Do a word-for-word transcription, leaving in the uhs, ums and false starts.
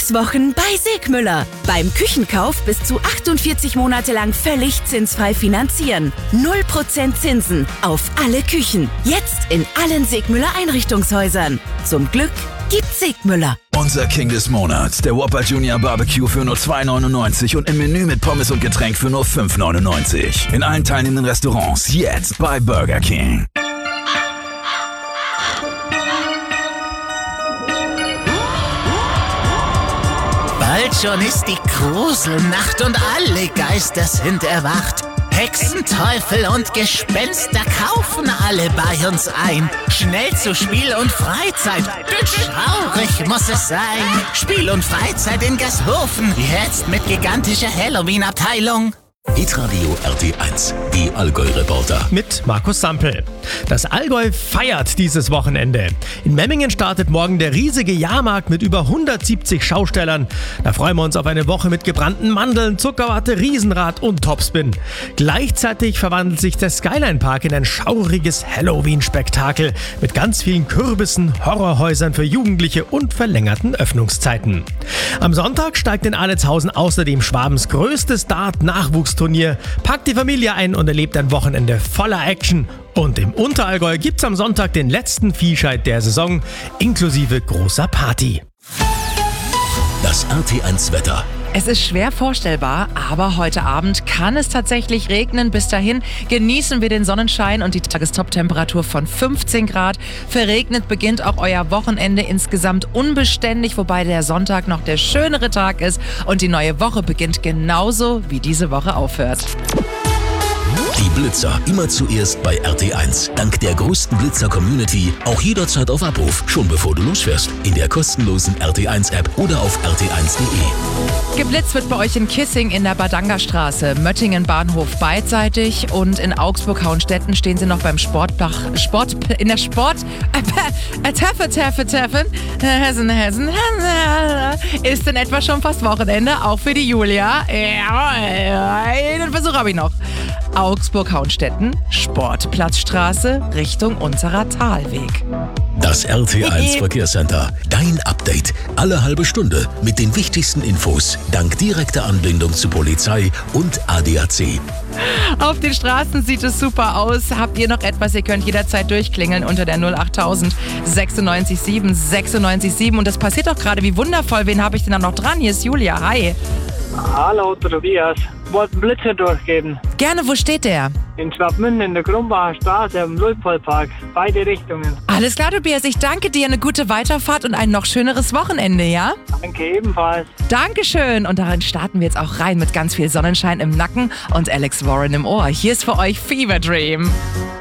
Sechs Wochen bei Segmüller. Beim Küchenkauf bis zu achtundvierzig Monate lang völlig zinsfrei finanzieren. null Prozent Zinsen auf alle Küchen. Jetzt in allen Segmüller Einrichtungshäusern. Zum Glück gibt's Segmüller. Unser King des Monats, der Whopper Junior Barbecue für nur zwei neunundneunzig und im Menü mit Pommes und Getränk für nur fünf neunundneunzig. In allen teilnehmenden Restaurants jetzt bei Burger King. Bald schon ist die Gruselnacht und alle Geister sind erwacht. Hexen, Teufel und Gespenster kaufen alle bei uns ein. Schnell zu Spiel und Freizeit, denn schaurig muss es sein. Spiel und Freizeit in Gashofen, jetzt mit gigantischer Halloween-Abteilung. Hitradio R T eins, die Allgäu-Reporter. Mit Markus Sampel. Das Allgäu feiert dieses Wochenende. In Memmingen startet morgen der riesige Jahrmarkt mit über hundertsiebzig Schaustellern. Da freuen wir uns auf eine Woche mit gebrannten Mandeln, Zuckerwatte, Riesenrad und Topspin. Gleichzeitig verwandelt sich der Skyline Park in ein schauriges Halloween-Spektakel mit ganz vielen Kürbissen, Horrorhäusern für Jugendliche und verlängerten Öffnungszeiten. Am Sonntag steigt in Aletshausen außerdem Schwabens größtes Dart-Nachwuchsturnier. Packt die Familie ein und erlebt ein Wochenende voller Action. Und im Unterallgäu gibt's am Sonntag den letzten Viehscheid der Saison, inklusive großer Party. Das R T eins Wetter. Es ist schwer vorstellbar, aber heute Abend kann es tatsächlich regnen. Bis dahin genießen wir den Sonnenschein und die Tagestop-Temperatur von fünfzehn Grad. Verregnet beginnt auch euer Wochenende insgesamt unbeständig, wobei der Sonntag noch der schönere Tag ist und die neue Woche beginnt genauso, wie diese Woche aufhört. Die Blitzer immer zuerst bei R T eins. Dank der größten Blitzer-Community auch jederzeit auf Abruf, schon bevor du losfährst. In der kostenlosen R T eins App oder auf r t eins punkt de. Geblitzt wird bei euch in Kissing in der Badangerstraße, Möttingen Bahnhof beidseitig und in Augsburg-Hauenstetten stehen sie noch beim Sportbach, Sport, in der Sport, äh, Teffe, Teffe, Teffen, Hessen, Hessen, Hessen, ist in etwa schon fast Wochenende, auch für die Julia. Ja, den Versuch habe ich noch. Augsburg-Hauenstetten, Sportplatzstraße, Richtung unserer Talweg. Das R T eins Verkehrscenter. Dein Update. Alle halbe Stunde mit den wichtigsten Infos. Dank direkter Anbindung zu Polizei und A D A C. Auf den Straßen sieht es super aus. Habt ihr noch etwas? Ihr könnt jederzeit durchklingeln unter der null achttausend sechsundneunzig sieben sechsundneunzig sieben. Und das passiert doch gerade. Wie wundervoll. Wen habe ich denn da noch dran? Hier ist Julia. Hi. Hallo, Tobias. Ich wollte einen Blitzer durchgeben. Gerne, wo steht der? In Schwabmünden in der Grumbacher Straße im Luitpoldpark. Beide Richtungen. Alles klar, Tobias. Ich danke dir. Eine gute Weiterfahrt und ein noch schöneres Wochenende, ja? Danke ebenfalls. Dankeschön. Und darin starten wir jetzt auch rein mit ganz viel Sonnenschein im Nacken und Alex Warren im Ohr. Hier ist für euch Fever Dream.